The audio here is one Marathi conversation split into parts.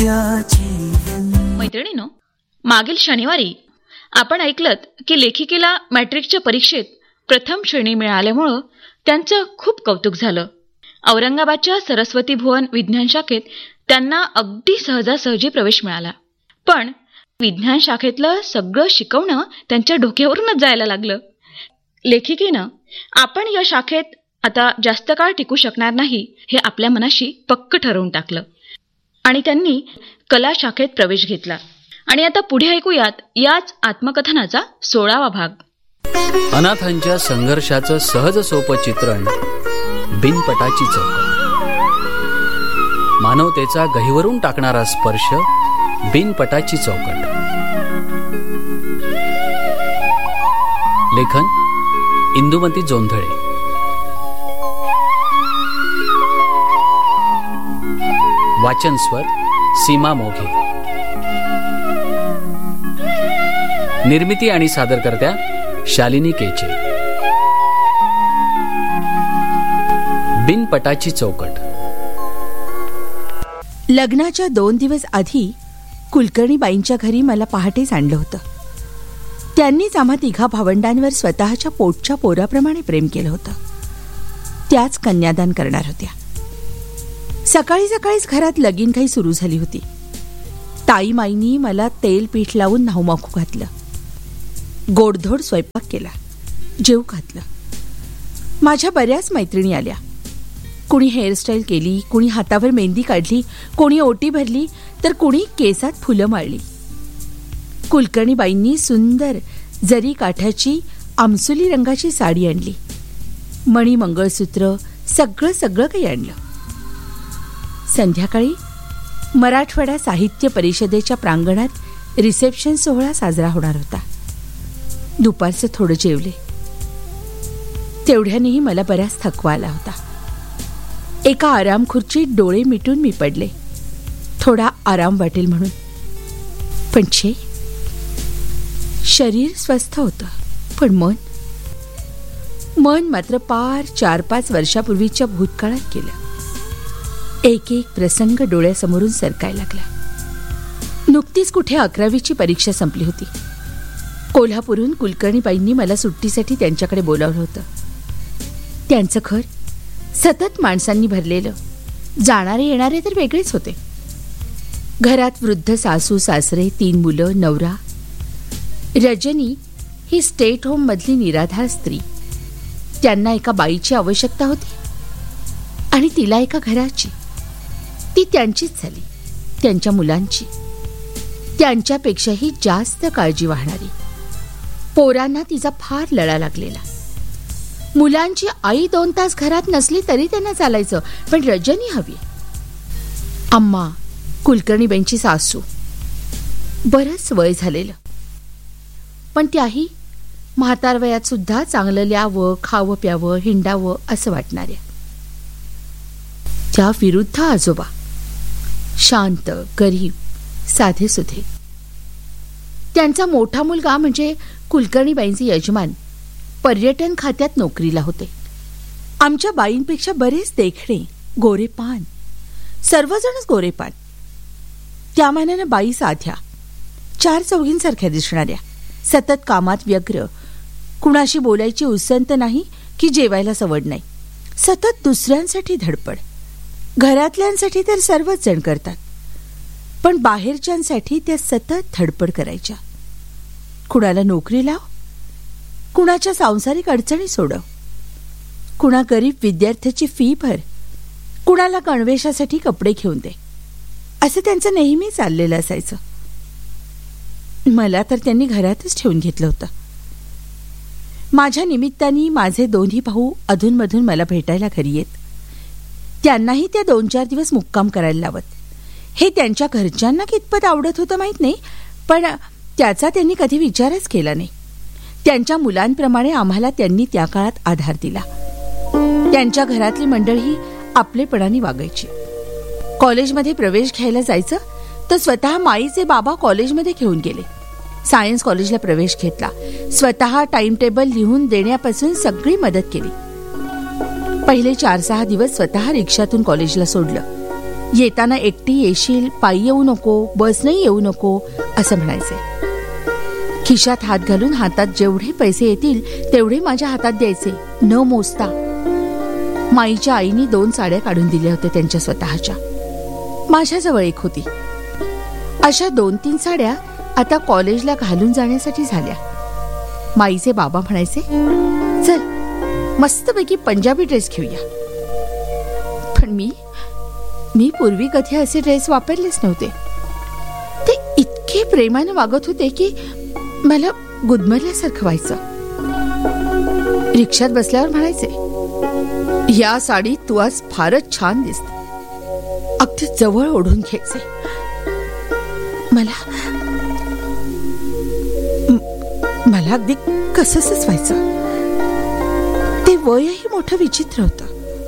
मैत्रिणींनो, मागील शनिवारी आपण ऐकलत की लेखिकेला मॅट्रिकच्या परीक्षेत प्रथम श्रेणी मिळाल्यामुळं त्यांचं खूप कौतुक झालं. औरंगाबादच्या सरस्वती भुवन विज्ञान शाखेत त्यांना अगदी सहजासहजी प्रवेश मिळाला. पण विज्ञान शाखेतलं सगळं शिकवणं त्यांच्या डोक्यावरूनच जायला लागलं. लेखिकेनं आपण या शाखेत आता जास्त काळ टिकू शकणार नाही हे आपल्या मनाशी पक्क ठरवून टाकलं आणि त्यांनी कला शाखेत प्रवेश घेतला. आणि आता पुढे ऐकूयात याच आत्मकथनाचा 16वा भाग. अनाथांच्या संघर्षाचं सहज सोपं चित्रण, बिनपटाची चौकट. मानवतेचा गहिवरून टाकणारा स्पर्श, बिनपटाची चौकट. लेखन इंदुमती जोंधळे. वाचन स्वर सीमा मोघे. निर्मिती आणि सादरकर्त्या शालिनी केचे. बिनपटाची चौकट. लग्नाच्या 2 दिवस आधी कुलकर्णीबाईंच्या घरी मला पहाटेच आणलं होतं. त्यांनीच आम्हा 3 भावंडांवर स्वतःच्या पोटच्या पोराप्रमाणे प्रेम केलं होतं. त्याच कन्यादान करणार होत्या. सकाळी सकाळीच घरात लगीनघाई सुरू झाली होती. ताईमाईंनी मला तेल पीठ लावून न्हाऊमाखू घातलं. गोडधोड स्वयंपाक केला. जेव घातलं. माझ्या बऱ्याच मैत्रिणी आल्या. कुणी हेअरस्टाईल केली, कुणी हातावर मेहंदी काढली, कोणी ओटी भरली, तर कुणी केसात फुलं माळली. कुलकर्णीबाईंनी सुंदर जरी काठाची आमसुली रंगाची साडी आणली. मणी, मंगळसूत्र, सगळं काही आणलं. संध्याकाळी मराठवाडा साहित्य परिषदेच्या प्रांगणात रिसेप्शन सोहळा साजरा होणार होता. दुपारचं थोडं जेवले. तेवढ्यानेही मला बराच थकवा आला होता. एका आराम खुर्चीत डोळे मिटून मी पडले, थोडा आराम वाटेल म्हणून. पण शरीर स्वस्थ होतं, पण मन मात्र पार 4-5 वर्षापूर्वीच्या भूतकाळात गेलं. एक एक प्रसंग डोळ्यासमोरून सरकायला लागला. नुकतीच कुठे 11वीची परीक्षा संपली होती. कोल्हापूरहून कुलकर्णीबाईंनी मला सुट्टीसाठी त्यांच्याकडे बोलावलं होतं. त्यांचं घर सतत माणसांनी भरलेलं. जाणारे येणारे तर वेगळेच होते. घरात वृद्ध सासू सासरे, 3 मुलं, नवरा. रजनी ही स्टेट होम मधली निराधार स्त्री. त्यांना एका बाईची आवश्यकता होती आणि तिला एका घराची. ती त्यांचीच झाली, त्यांच्या मुलांची. त्यांच्यापेक्षाही जास्त काळजी वाहणारी. पोरांना तिचा फार लळा लागलेला. मुलांची आई 2 तास घरात नसली तरी त्यांना चालायचं, पण रजनी हवी. अम्मा, कुलकर्णीबाईंची सासू, बरंच वय झालेलं, पण त्याही म्हातार वयात सुद्धा चांगलं ल्यावं, खावं प्यावं, हिंडावं असं वाटणाऱ्या. त्या विरुद्ध आजोबा, शांत, गरीब, साधेसुधे. त्यांचा मोठा मुलगा म्हणजे कुलकर्णीबाईंचे यजमान पर्यटन खात्यात नोकरीला होते. आमच्या बाईंपेक्षा बरेच देखणे, गोरेपान, सर्वजणच गोरेपान. त्या मानानं बाई साध्या, 4 चौघींसारख्या दिसणाऱ्या, सतत कामात व्यग्र. कुणाशी बोलायची उसंत नाही की जेवायला सवड नाही. सतत दुसऱ्यांसाठी धडपड. घरातल्यांसाठी तर सर्वच जण करतात, पण बाहेरच्यांसाठी त्या सतत धडपड करायच्या. कुणाला नोकरी लाव, कुणाच्या सांसारिक अडचणी सोडव, कुणा गरीब विद्यार्थ्याची फी भर, कुणाला गणवेशासाठी कपडे घेऊन दे, असं त्यांचं नेहमी चाललेलं असायचं. मला तर त्यांनी घरातच ठेवून घेतलं होतं. माझ्या निमित्ताने माझे 2ही भाऊ अधूनमधून मला भेटायला घरी येत. त्यांनाही त्या 2-4 दिवस मुक्काम करायला लावत. हे त्यांच्या घरच्यांना कितपत आवडत होतं माहीत नाही, पण त्याचा त्यांनी कधी विचारच केला नाही. त्यांच्या मुलांप्रमाणे आम्हाला त्यांनी त्या काळात आधार दिला. त्यांच्या घरातली मंडळी आपलेपणाने वागायची. कॉलेजमध्ये प्रवेश घ्यायला जायचं तर स्वतः माईचे बाबा कॉलेजमध्ये घेऊन गेले. सायन्स कॉलेजला प्रवेश घेतला. स्वतः टाइम टेबल लिहून देण्यापासून सगळी मदत केली. पहिले 4-6 दिवस स्वतः रिक्षातून कॉलेजला सोडलं. येताना एकटी येशील, पायी येऊ नको, बसनंही येऊ नको असं म्हणायचे. खिशात हात घालून हातात जेवढे पैसे येतील तेवढे माझ्या हातात द्यायचे, न मोजता. माईच्या आईनी 2 साड्या काढून दिल्या होत्या त्यांच्या स्वतःच्या. माझ्याजवळ एक होती. अशा 2-3 साड्या आता कॉलेजला घालून जाण्यासाठी झाल्या. माईचे बाबा म्हणायचे, चल मस्तपैकी पंजाबी ड्रेस घेऊया. पण मी पूर्वी कधी असे ड्रेस वापरलेच नव्हते. ते इतके प्रेमाने वागत होते की मला गुदमरल्यासारखं व्हायचं. रिक्षात बसल्यावर म्हणायचे, या साडीत तू आज फारच छान दिसते. अगदी जवळ ओढून घ्यायचे. मला अगदी कसंच व्हायचं. ते वयही मोठं विचित्र होतं.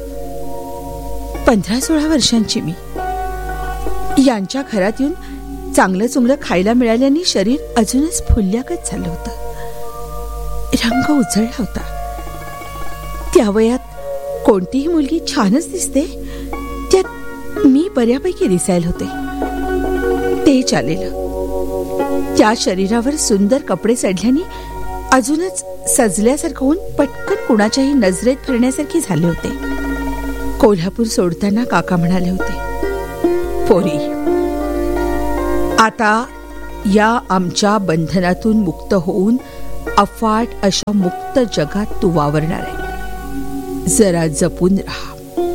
15-16 वर्षांची मी. यांच्या घरात येऊन चांगलं चुंगलं खायला मिळाल्याने शरीर अजूनच फुलल्यागत झालं होतं. रंग उजळला होता. त्या वयात कोणतीही मुलगी छानच दिसते, त्यात मी बऱ्यापैकी दिसायला होते. ते चालेलं. त्या शरीरावर सुंदर कपडे चढल्याने अजूनच सजल्यासारखं होऊन पटकन कुणाच्याही नजरेत फिरण्यासारखी झाले होते. कोल्हापूर सोडताना काका म्हणाले होते, पोरी, आता या आमच्या बंधनातून मुक्त होऊन अफाट अशा मुक्त जगात तू वावरणार आहे. जरा जपून राहा.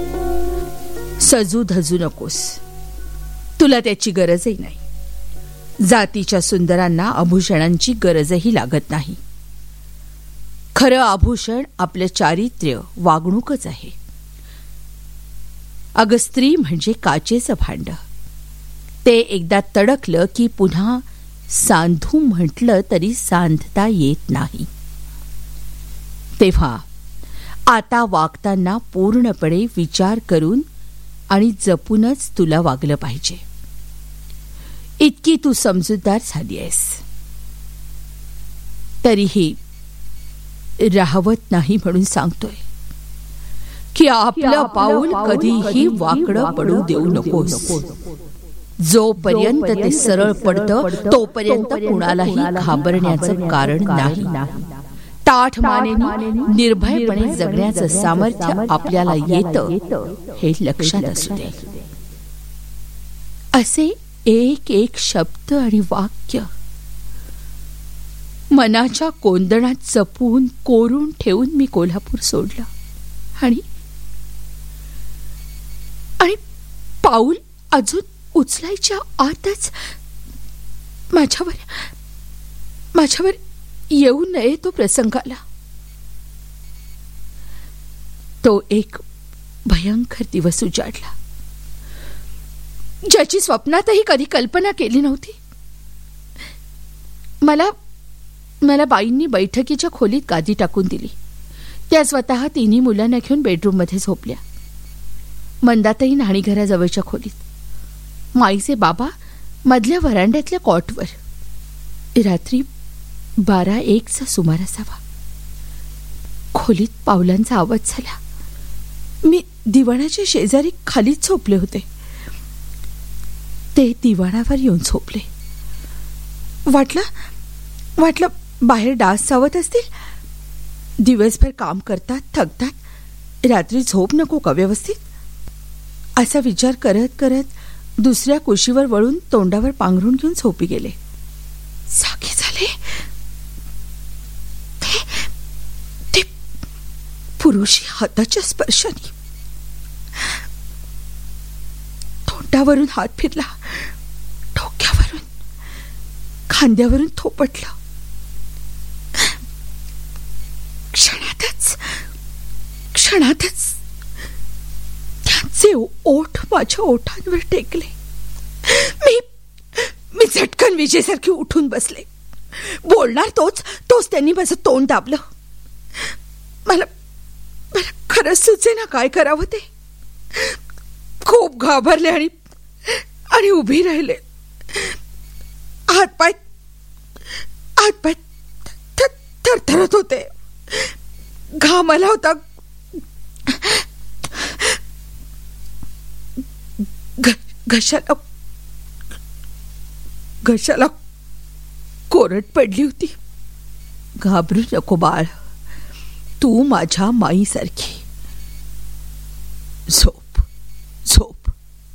सजू धजू नकोस. तुला त्याची गरजही नाही. जातीच्या सुंदरांना आभूषणांची गरजही लागत नाही. खरं आभूषण आपलं चारित्र्य, वागणूकच आहे. अगं, स्त्री म्हणजे काचेचं भांड. ते एकदा तडकलं की पुन्हा सांधू म्हटलं तरी सांधता येत नाही. तेव्हा आता वागताना पूर्णपणे विचार करून आणि जपूनच तुला वागलं पाहिजे. इतकी तू समजूतदार झाली आहेस. तरीही राहवत नाही म्हणून सांगतोय की आपलं पाऊल कधीही वाकडं पडू देऊ नकोस. जोपर्यंत ते सरळ पडतं तोपर्यंत कुणालाही घाबरण्याचं कारण नाही. ताठ मानेने निर्भयपणे जगण्याचं सामर्थ्य आपल्याला येतं हे लक्षात असू दे. असे एक एक शब्द आणि वाक्य मनाच्या कोंदणात जपून कोरून ठेवून मी कोल्हापूर सोडलं. आणि पाऊल अजून उचलायच्या आतच माझ्यावर येऊ नये तो प्रसंग आला. तो एक भयंकर दिवस उजाडला, ज्याची स्वप्नातही कधी कल्पना केली नव्हती. मला बाईंनी बैठकीच्या खोलीत गादी टाकून दिली. त्या स्वतः 3 मुलांना घेऊन बेडरूम मध्ये झोपल्या. मंदाताई न्हाणीघराजवळच्या खोलीत, माईचे बाबा मधल्या व्हरांड्यातल्या कॉटवर. रात्री 12-1चा सुमार असावा. खोलीत पावलांचा आवाज झाला. मी दिवाणाच्या शेजारी खालीच झोपले होते. ते दिवाणावर येऊन झोपले. वाटलं बाहेर डास चावत असतील. दिवसभर काम करतात, थकतात, रात्री झोप नको का व्यवस्थित, असा विचार करत करत दुसऱ्या कुशीवर वळून तोंडावर पांघरून घेऊन झोपी गेले. जागे झाले. ते पुरुषी हाताच्या स्पर्शाने तोंडावरून हात फिरला, डोक्यावरून, खांद्यावरून थोपटलं. क्षणातच त्यांचे ओठ माझ्या ओठांवर टेकले. मी झटकन विजेसारखी उठून बसले. बोलणार तोच त्यांनी माझं तोंड दाबलं. मला खरंच सुचेना काय करावं ते. खूप घाबरले आणि उभी राहिले. हातपाय थरथरत होते. घाम आला होता. घशाला कोरड पडली होती. घाबरू नको बाळ, तू माझ्या माईसारखी. झोप झोप.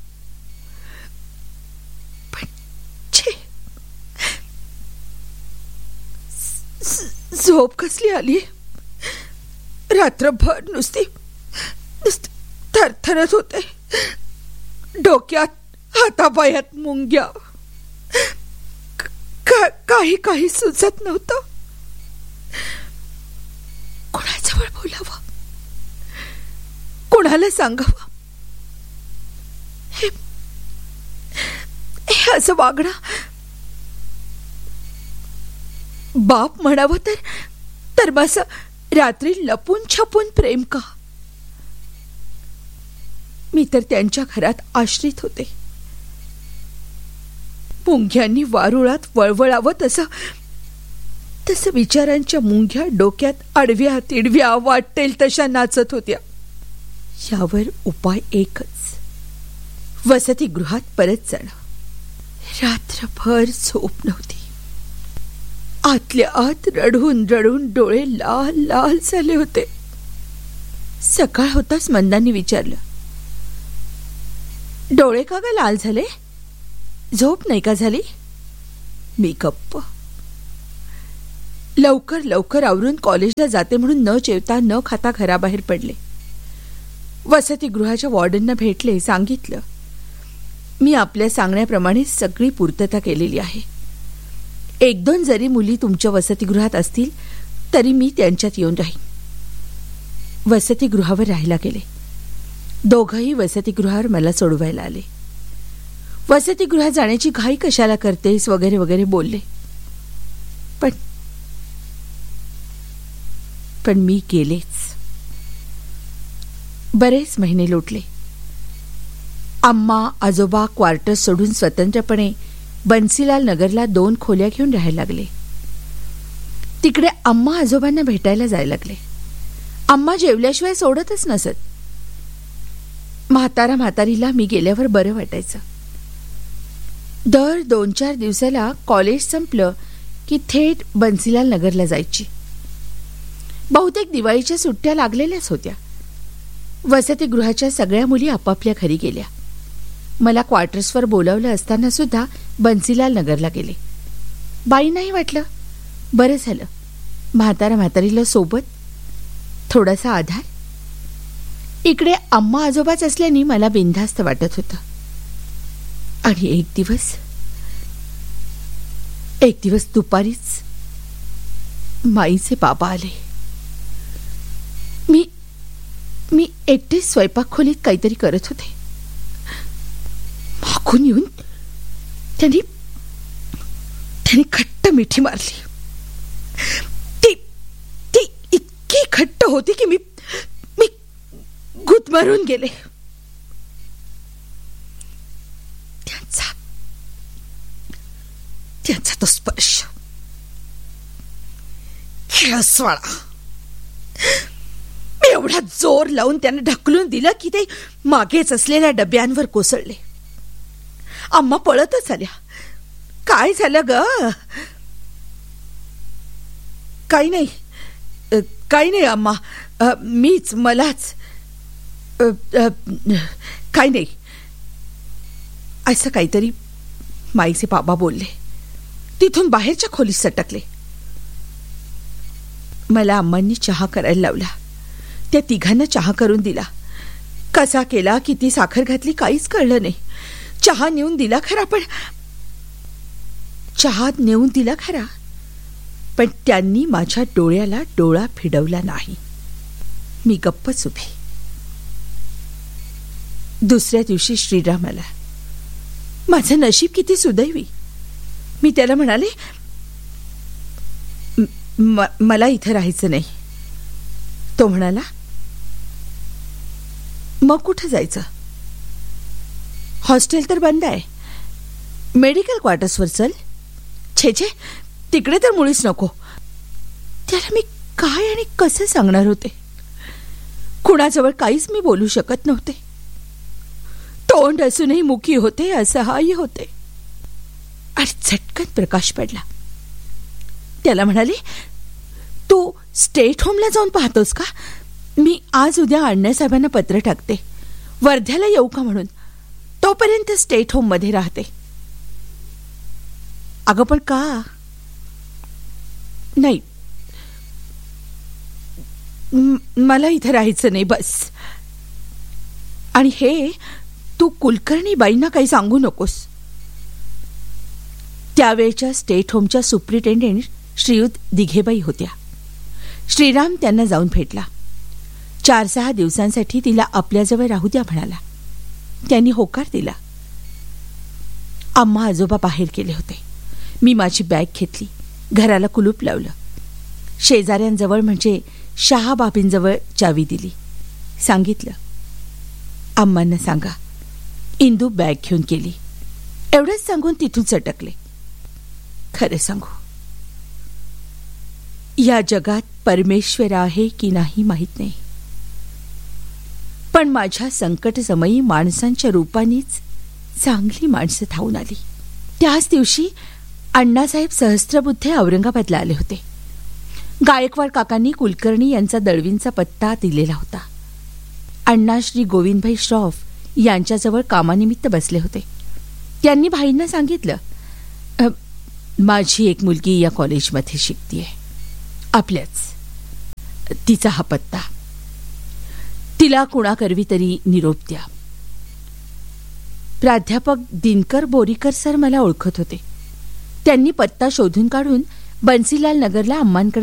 पण झोप कसली आली? रात्रभर नुसती थरथरत होते. डोक्यात हातापायात मुंग्या. काही सुचत नव्हतं. कोणाजवळ बोलावं, कोणाला सांगावं? हे असं वागणं बाप म्हणावं तर बस रात्री लपून छपून प्रेम का? मी तर त्यांच्या घरात आश्रित होते. मुंग्यांनी वारुळात वळवळावं तसं विचारांच्या मुंग्या डोक्यात आडव्या तिडव्या वाटेल तशा नाचत होत्या. यावर उपाय एकच, वसतिगृहात परत जाणं. रात्रभर झोप नव्हती. आतल्या आत रडून रडून डोळे लाल लाल झाले होते. सकाळ होताच मंदांनी विचारलं, डोळे का ग लाल झाले? झोप नाही का झाली? मी गप्प. लवकर आवरून कॉलेजला जाते म्हणून न जेवता न खाता घराबाहेर पडले. वसतिगृहाच्या वॉर्डनना भेटले. सांगितलं, मी आपल्या सांगण्याप्रमाणे सगळी पूर्तता केलेली आहे. 1-2 जरी मुली तुमच्या वसतिगृहात असतील तरी मी त्यांच्यात येऊन राहीन. वसतिगृहावर राहायला गेले. दोघंही वसतिगृहावर मला सोडवायला आले. वसतिगृहात जाण्याची घाई कशाला करतेस वगैरे वगैरे बोलले. पण मी गेलेच. बरेच महिने लोटले. आम्हा आजोबा क्वार्टर्स सोडून स्वतंत्रपणे बन्सीलाल नगरला 2 खोल्या घेऊन राहायला लागले. तिकडे आम्हा आजोबांना भेटायला जायला लागले. आम्हा जेवल्याशिवाय सोडतच नसत. म्हातारीला मी गेल्यावर बरं वाटायचं. दर 2-4 दिवसाला कॉलेज संपलं की थेट बन्सीलाल नगरला जायची. बहुतेक दिवाळीच्या सुट्ट्या लागलेल्याच होत्या. वसतिगृहाच्या सगळ्या मुली आपापल्या घरी गेल्या. मला क्वार्टर्सवर बोलावलं असताना सुद्धा बन्सीलाल नगरला गेले. बाई नाही वाटलं. बरं झालं. म्हातारीला सोबत, थोडासा आधार. इकडे आम्हा आजोबाच असल्याने मला बिनधास्त वाटत होतं. आणि एक दिवस दुपारीच माईचे बाबा आले. मी एकटीच स्वयंपाक खोलीत काहीतरी करत होते. मागून येऊन त्यांनी घट्ट मिठी मारली. ती इतकी घट्ट होती की मी गुदमरून गेले. त्यांचा तो स्पर्श खेळसवाळा. मी एवढा जोर लावून त्यांना ढकलून दिलं की ते मागेच असलेल्या डब्यांवर कोसळले. आम्हा पळतच आल्या. काय झालं ग? काही नाही आम्हा, मलाच काही नाही असं काहीतरी माईचे बाबा बोलले. तिथून बाहेरच्या खोलीत सटकले. मला अम्मांनी चहा करायला लावला. त्या तिघांना चहा करून दिला. कसा केला, किती साखर घातली काहीच कळलं नाही. चहा नेऊन दिला खरा, पण त्यांनी माझ्या डोळ्याला डोळा फिरवला नाही. मी गप्पच उभी. दुसऱ्या दिवशी श्रीराम आला. माझं नशीब किती सुदैवी. मी त्याला म्हणाले, मला इथं राहायचं नाही. तो म्हणाला, मग कुठं जायचं? हॉस्टेल तर बंद आहे. मेडिकल क्वार्टर्सवर चल. छे तिकडे तर मुळीच नको. त्याला मी काय आणि कसं सांगणार होते? कुणाजवळ काहीच मी बोलू शकत नव्हते. तो तोंड असूनही मुखी होते, असहाय्य होते. आणि झटकन प्रकाश पडला. त्याला म्हणाले, तू स्टेट होमला जाऊन पाहतोस का? मी आज उद्या अण्णासाहेबांना पत्र टाकते, वर्ध्याला येऊ का म्हणून. तोपर्यंत स्टेट होम मध्ये राहते. अगं पण का? नाही, मला इथे राहायचं नाही, बस. आणि हे तू कुलकर्णी बाईंना काही सांगू नकोस. त्यावेळच्या स्टेट होमच्या सुप्रिटेंडेंट श्रीयुत दिघेबाई होत्या. श्रीराम त्यांना जाऊन भेटला. 4-6 दिवसांसाठी तिला आपल्याजवळ राहू द्या म्हणाला. त्यांनी होकार दिला. आम्हा आजोबा बाहेर गेले होते. मी माझी बॅग घेतली, घराला कुलूप लावलं. शेजाऱ्यांजवळ म्हणजे शहाबाबींजवळ चावी दिली. सांगितलं, अम्मांना सांगा इंदू बॅग घेऊन गेली. एवढंच सांगून तिथून सटकले. खरं सांगू, या जगात परमेश्वर आहे की नाही माहीत नाही, पण माझ्या संकटसमयी माणसांच्या रूपानेच चांगली माणसं धावून आली. त्याच दिवशी अण्णासाहेब सहस्त्रबुद्धे औरंगाबादला आले होते. गायकवाड काकांनी कुलकर्णी यांचा दळवींचा पत्ता दिलेला होता. अण्णा श्री गोविंदभाई श्रॉफ यांच्याजवळ कामानिमित्त बसले होते. त्यांनी भाईंना सांगितलं, माझी एक मुलगी या कॉलेजमध्ये शिकतीये, आपल्याच. तिचा हा पत्ता, तिला कुणाकरवी तरी निरोप द्या. प्राध्यापक दिनकर बोरीकर सर मला ओळखत होते. त्यांनी पत्ता शोधून काढून बन्सीलाल नगरला अम्मांकडे